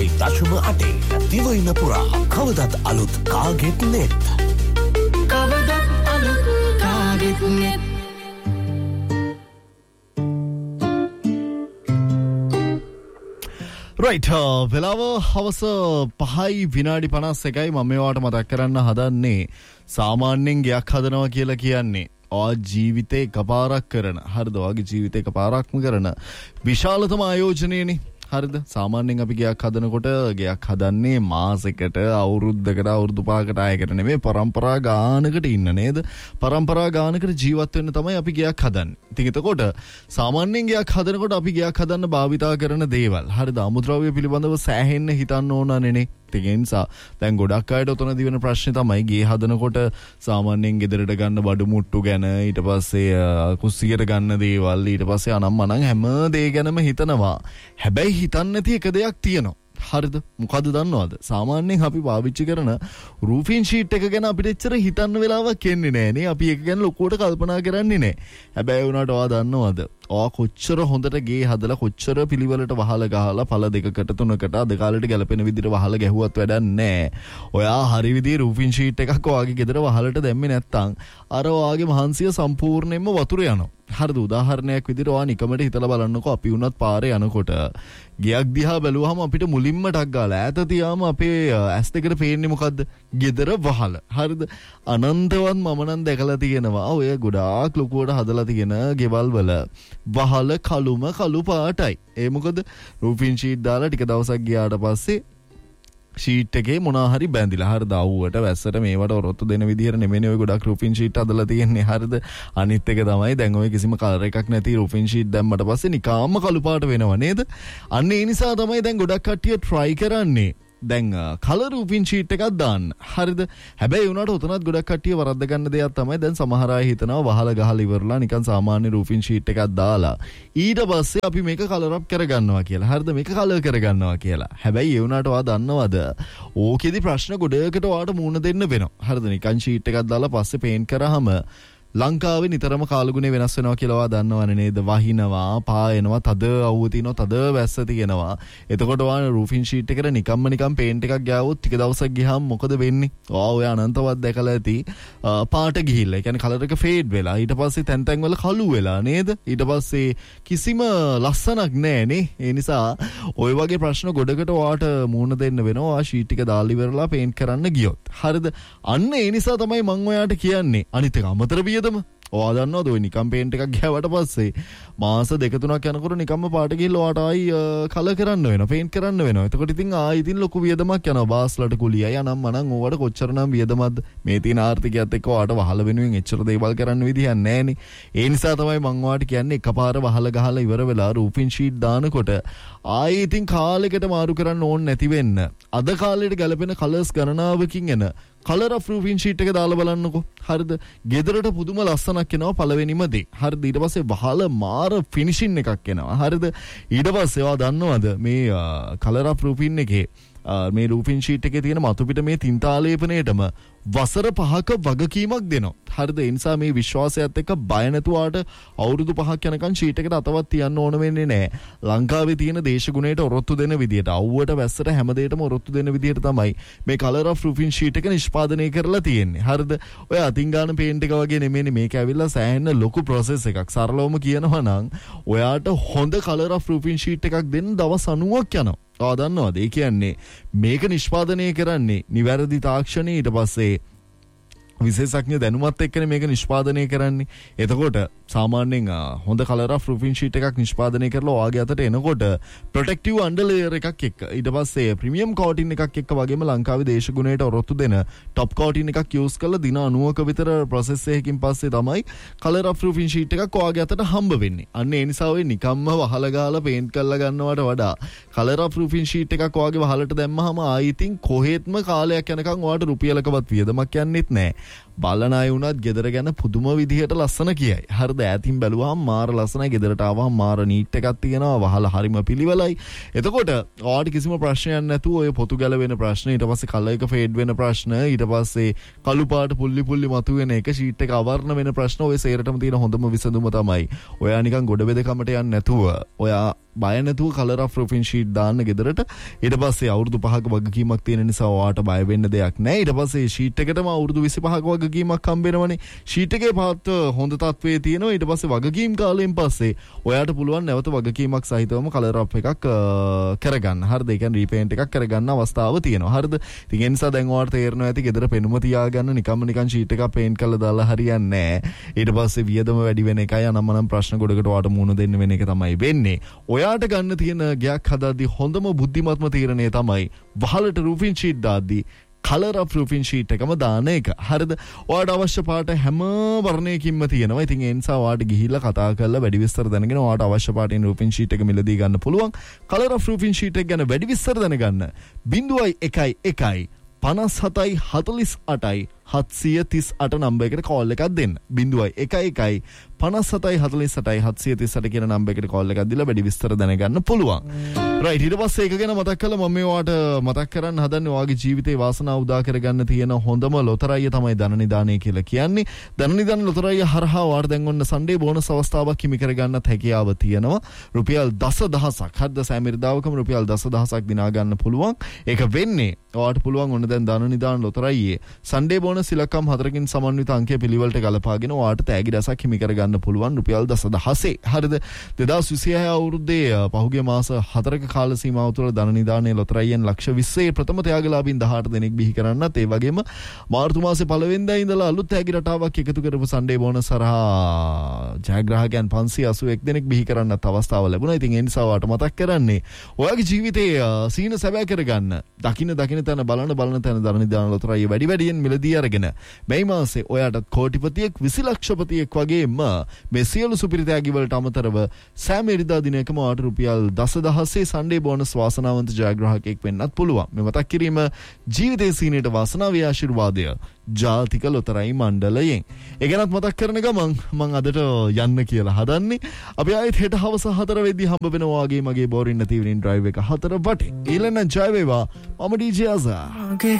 101.8 දිවයින පුරා කවදත් අලුත් කාගෙත් නෙත්. කවදත් අලුත් කාගෙත් නෙත්. රයිට් වෙලාව හවස 5:51 මම මේවට මතක් කරන්න හදන්නේ සාමාන්‍යයෙන් ගයක් හදනවා කියලා කියන්නේ ජීවිතේ එකපාරක් කරන හරිද ඔයාගේ ජීවිතේ එකපාරක්ම කරන විශාලතම ආයෝජනයනේ හරිද සාමාන්‍යයෙන් අපි ගයක් හදනකොට ගයක් හදන්නේ මාසෙකට අවුරුද්දකට අවුරුදු 5කට ආයකට නෙමෙයි පරම්පරා ගානකට ඉන්න නේද පරම්පරා ගානකට ජීවත් වෙන්න තමයි අපි ගයක් හදන්නේ ඉතින් එතකොට සාමාන්‍යයෙන් ගයක් හදනකොට අපි ගයක් හදන්න භාවිතා කරන දේවල් හරිද අමුද්‍රව්‍ය පිළිබඳව සෑහෙන්න හිතන්න ඕනනේ ඒ නිසා දැන් ගොඩක් අයට උතනදී වෙන ප්‍රශ්නේ තමයි ගේ හදනකොට සාමාන්‍යයෙන් ගෙදරට ගන්න බඩු මුට්ටු ගැන ඊට පස්සේ කුස්සියට ගන්න දේවල් ඊට පස්සේ අනම්මනම් හැම දේ ගැනම හිතනවා හැබැයි හිතන්නේ නැති එක දෙයක් තියෙනවා හරිද මොකද්ද දන්නවද සාමාන්‍යයෙන් අපි පාවිච්චි කරන රූෆින් ෂීට් එක ගැන අපිට එච්චර හිතන්න වෙලාවක් එන්නේ නැහැ නේ අපි ඒක ගැන ලොකුවට කල්පනා කරන්නේ නැහැ හැබැයි උනාට ඔයා දන්නවද ඔයා කොච්චර හොඳට ගේ හදලා කොච්චර පිළිවෙලට වහලා ගහලා පළ දෙකකට තුනකට අද කාලේට ගැලපෙන විදිහට වහලා ගැහුවත් වැඩක් නැහැ ඔයා හරි විදිහේ රූෆින් ෂීට් එකක් ඔයාගේ ගෙදර වහලට දැම්මේ නැත්තම් අර ඔයාගේ මහන්සිය සම්පූර්ණයෙන්ම වතුර යනවා හරිද උදාහරණයක් විදිහට ඔයා නිකමට හිතලා බලන්නකෝ අපි වුණත් පාරේ යනකොට ගියක් දිහා බැලුවාම අපිට මුලින්ම ටක් ගාලා ඈත තියාම අපේ ඇස් දෙකට පේන්නේ මොකද්ද? ගෙදර වහල. හරිද? අනන්තවත් මම නම් දැකලා තියෙනවා ඔය ගොඩාක් ලොකුවට හදලා තියෙන ගෙවල් වල වහල කළු පාටයි. ඒ මොකද රූෆින් ෂීට් දාලා ටික දවසක් ගියාට පස්සේ ෂීට් එකේ මොනවා හරි බැඳිලා හරිද අවුවට වැස්සට මේවට ඔරොත්තු දෙන විදිහට නෙමෙයි ඔය ගොඩක් රූෆින් ෂීට් හදලා තියෙන්නේ හරිද අනිත් එක තමයි දැන් ඔය කිසිම කලර් එකක් නැති රූෆින් ෂීට් දැම්මට පස්සේ නිකාම්ම කළු පාට වෙනව නේද අන්න ඒ නිසා තමයි දැන් ගොඩක් කට්ටිය try කරන්නේ දැන් කලර් රූෆින් ෂීට් එකක් දාන්න හරිද හැබැයි උනාට උතනත් ගොඩක් කට්ටිය වරද්ද ගන්න දෙයක් තමයි දැන් සමහර අය හිතනවා වහලා ගහලා ඉවරලා නිකන් සාමාන්‍ය රූෆින් ෂීට් එකක් දාලා ඊට පස්සේ අපි මේක කලර් අප් කරගන්නවා කියලා හරිද මේක කලර් කරගන්නවා කියලා හැබැයි ඒ උනාට ඔයා දන්නවද ඕකෙදි ප්‍රශ්න ගොඩකට ඔයාට මුහුණ දෙන්න වෙනවා හරිද නිකන් ෂීට් එකක් දාලා පස්සේ පේන්ට් කරාම ලංකාවේ නිතරම කාලගුණය වෙනස් වෙනවා කියලා ඔයා දන්නවනේ නේද වහිනවා පායනවා තද අවුව තියෙනවා තද වැස්ස තියෙනවා එතකොට ඔයා රූෆින් ෂීට් එකට නිකන් පේන්ට් එකක් ගාවොත් ටික දවසක් ගියාම මොකද වෙන්නේ ඔය අනන්තවත් දැකලා ඇති පාට ගිහිල්ලා ඒ කියන්නේ කලර් එක ෆේඩ් වෙලා ඊට පස්සේ තැන් වල කළු වෙලා නේද ඊට පස්සේ කිසිම ලස්සනක් නැහැ නේ ඒ නිසා ඔය වගේ ප්‍රශ්න ගොඩකට ඔයාට මුහුණ දෙන්න වෙනවා ඔයා ෂීට් එක දාලා ඉවරලා පේන්ට් කරන්න ගියොත් හරිද අන්න ඒ නිසා තමයි මම ඔයාට කියන්නේ අනිත් එක අමතර ඔයා දන්නවද ඔය නිකම් පේන්ට් එකක් ගෑවට පස්සේ මාස 2-3ක් යනකොට නිකම්ම පාට ගිහලා ඔයාට ආයි කලර් කරන්න වෙනවා පේන්ට් කරන්න වෙනවා එතකොට ඉතින් ඉතින් ලොකු වියදමක් යනවා බාස්ලට කුලියයි අනම්මනම් ඕවට කොච්චරනම් වියදමක්ද මේ තියෙන ආර්ථිකයත් එක්ක ඔයාට වහල වෙනුවෙන් එච්චර දේවල් කරන්න විදිහක් නැහැනේ ඒ නිසා තමයි මම ඔයාට කියන්නේ එකපාර වහල ගහලා ඉවර වෙලා රූෆින් ෂීට් දානකොට ඉතින් කාලෙකට මාරු කරන්න ඕනේ නැති වෙන්න අද කාලෙට ගැලපෙන කලර්ස් ගණනාවකින් එන කලර් ඔෆ් රූෆින් ෂීට් එක දාලා බලන්නකෝ හරිද ගෙදරට පුදුම ලස්සනක් එනවා පළවෙනිම දේ හරිද ඊට පස්සේ වහල මාර ෆිනිෂින් එකක් එනවා හරිද ඊට පස්සේ ඔයා දන්නවද මේ කලර් ඔෆ් රූෆින් එකේ මේ රූෆින් ෂීට් එකේ තියෙන මතු පිට මේ තින්තාලේපනයටම වසර 5ක වගකීමක් දෙනවා හරිද ඒ නිසා මේ විශ්වාසයත් එක්ක බය නැතුවාට අවුරුදු 5ක් යනකම් ෂීට් එකට අතවත් තියන්න ඕන වෙන්නේ නැහැ ලංකාවේ තියෙන දේශගුණයට ඔරොත්තු දෙන විදියට අවුවට වැස්සට හැමදේටම ඔරොත්තු දෙන විදියට තමයි මේ කලර් ඔෆ් රූෆින් ෂීට් එක නිෂ්පාදනය කරලා තියෙන්නේ හරිද ඔය අතින් ගන්න පේන්ට් එක වගේ නෙමෙයි මේක ඇවිල්ලා සෑහෙන ලොකු ප්‍රොසෙස් එකක් සරලවම කියනවා නම් ඔයාට හොඳ කලර් ඔෆ් රූෆින් ෂීට් එකක් දෙන්න දවස් 90ක් යනවා ඔයා දන්නවද ඒ කියන්නේ මේක නිෂ්පාදනය කරන්නේ නිවැරදි තාක්ෂණයේ ඊට පස්සේ විශේෂඥ දැනුමත් එක්කනේ මේක නිෂ්පාදනය කරන්නේ. එතකොට සාමාන්‍යයෙන් හොඳ කලර් ඔෆ් රූෆින් ෂීට් එකක් නිෂ්පාදනය කරලා ඔයාගේ අතට එනකොට ප්‍රොටෙක්ටිව් අන්ඩර් ලේයර් එකක් එක්ක ඊට පස්සේ ප්‍රීමියම් කෝටින් එකක් එක්ක වගේම ලංකාවේ දේශගුණයට ඔරොත්තු දෙන টপ කෝටින් එකක් යූස් කරලා දින 90ක විතර ප්‍රොසෙස් එකකින් පස්සේ තමයි කලර් ඔෆ් රූෆින් ෂීට් එකක් ඔයාගේ අතට හම්බ වෙන්නේ. අන්න ඒ නිසා ඔය නිකම්ම වහලා ගාලා පේන්ට් කරලා ගන්නවට වඩා කලර් ඔෆ් රූෆින් ෂීට් එකක් ඔයාගේ වහලට දැම්මහම ඉතින් කොහෙත්ම කාලයක් යනකම් ඔයාට රුපියලකවත් වියදමක් යන්නෙත් නැහැ. බලන අය වුණත් ගෙදර ගැන පුදුම විදිහට ලස්සන කියයි. හරිද? ඈතින් බැලුවාම මාර ලස්සනයි, ගෙදරට ආවම මාර නීට් එකක් තියෙනවා, වහලා හරිම පිළිවෙලයි. එතකොට ඔයාට කිසිම ප්‍රශ්නයක් නැතුව ඔය පොතු ගැලවෙන ප්‍රශ්න, ඊට පස්සේ කලර් එක ෆේඩ් වෙන ප්‍රශ්න, ඊට පස්සේ කළු පාට පුල්ලි පුල්ලි මතුවෙන එක, ෂීට් එක අවර්ණ වෙන ප්‍රශ්න, ඔය සේරටම තියෙන හොඳම විසඳුම තමයි ඔයා නිකන් ගොඩ බෙදකමට යන්නේ නැතුව ඔයා බය නැතුව කලර් ඔෆ් රූෆින් ෂීට් දාන්න ගෙදරට. ඊට පස්සේ අවුරුදු 5ක වගකීමක් තියෙන නිසා ඔයාට බය වෙන්න දෙයක් නැහැ. ඊට පස්සේ ෂීට් එකටම අවුරුදු 25ක වගකීමක් හම්බෙනවනේ. ෂීට් එකේ පාත් හොඳ තත්වයේ තියෙනවා. ඊට පස්සේ වගකීම් කාලයෙන් පස්සේ ඔයාට පුළුවන් නැවත වගකීමක් සහිතවම කලර් ඔෆ් එකක් කරගන්න. හරිද? ඒ කියන්නේ රීපේන්ට් එකක් කරගන්න අවස්ථාව තියෙනවා. හරිද? ඉතින් ඒ නිසා දැන් ඔයාට තේරෙනවා ඇති ගෙදර පෙනුම තියාගන්න නිකන් ෂීට් එකක් පේන්ට් කරලා දාලා හරියන්නේ නැහැ. ඊට පස්සේ වියදම වැඩි වෙන එකයි අනම්මනම් ප්‍රශ්න ගොඩකට ඔයාට මුහුණ දෙන්න වෙන එක තමයි වෙන්නේ. ඔයාට ගන්න තියෙන ගයක් හදාද්දී හොඳම බුද්ධිමත්ම තීරණය තමයි වහලට රූෆින් ෂීට් දාද්දී කලර් ඔෆ් රූෆින් ෂීට් එකම දාන එක. හරිද? ඔයාට අවශ්‍ය පාට හැම වර්ණයකින්ම තියෙනවා. ඉතින් ඒ නිසා ඔයාට ගිහිල්ලා කතා කරලා වැඩි විස්තර දැනගෙන ඔයාට අවශ්‍ය පාටින් රූෆින් ෂීට් එක මිලදී ගන්න පුළුවන්. කලර් ඔෆ් රූෆින් ෂීට් එක ගැන වැඩි විස්තර දැනගන්න 0111 57යි 48යි 738 නම්බර් එකට කෝල් එකක් දෙන්න. 0111 57යි 48යි 738 කියන නම්බර් එකට කෝල් එකක් දීලා වැඩි විස්තර දැනගන්න පුළුවන්. රයිට්, ඊට පස්සේ ඒක ගැන මතක් කළා මම මේ ඔයාට මතක් කරන්න හදන්නේ ඔයාගේ ජීවිතේ වාසනාව උදා කරගන්න තියෙන හොඳම ලොතරැය තමයි ධන නිදානය කියලා කියන්නේ. ධන නිදාන ලොතරැය හරහා ඔයාට දැන් ඔන්න සන්ඩේ බෝනස් අවස්ථාවක් හිමි කරගන්නත් හැකියාව තියෙනවා. රුපියල් 10000ක් හරිද? සෑමිරිදාවකම රුපියල් 10000ක් දිනා ගන්න පුළුවන්. ඒක වෙන්නේ ඔයාට පුළුවන් ඔන්න දැන් ධන නිදාන ලොතරැයේ සන්ඩේ බෝනස් ඉලක්කම් 4කින් සමන්විත අංකය පිළිවෙලට ගලපාගෙන ඔයාට තෑගි රසක් හිමි කරගන්න පුළුවන් රුපියල් 10000. හරිද? 2026 අවුරුද්දේ පහුගිය මාස 4ක කාල සීමාව තුළ ධන නිදානයේ ලොතරැයියෙන් ලක්ෂ 20 ප්‍රථම තෑගලාභීන් 18 දෙනෙක් බිහි කරන්නත්, ඒ වගේම මාර්තු මාසේ 1 වෙනිදා ඉඳලා අලුත් තෑගි රටාවක් එකතු කරපු සන්ඩේ බෝනස් හරහා ජයග්‍රාහකයන් 581 දෙනෙක් බිහි කරන්නත් අවස්ථාව ලැබුණා. ඉතින් ඒ නිසා ඔයාට මතක් කරන්නේ ඔයාගේ ජීවිතයේ සීන සැබෑ කරගන්න දකින්න තැන බලන තැන ධන නිදාන ලොතරැයිය වැඩි වැඩියෙන් මිලදී අරගෙන මේ මාසේ ඔයාටත් කෝටිපතියෙක් 20 ලක්ෂපතියෙක් වගේම මේ සියලු සුපිරි තෑගි වලට අමතරව සෑම ඉරිදා දිනකම ඔයාට රුපියල් 10000 සන්ඩේ බෝනස් වාසනාවන්ත ජයග්‍රාහකයෙක් වෙන්නත් පුළුවන්. මේ මතක් කිරීම ජීවිතයේ සීනේට වාසනාවේ ආශිර්වාදය ජාතික ලොතරැයි මණ්ඩලයෙන්. ඒ ගැනත් මතක් කරන ගමන් මම අදට යන්න කියලා හදන්නේ. අපි ආයෙත් හෙට හවස 4 වෙද්දී හම්බ වෙනවා වගේ මගේ බෝරින් නැති ඉවනින් ඩ්‍රයිව් එක 4 වටේ. ඊළඟ ජය වේවා. මම DJ ආසා.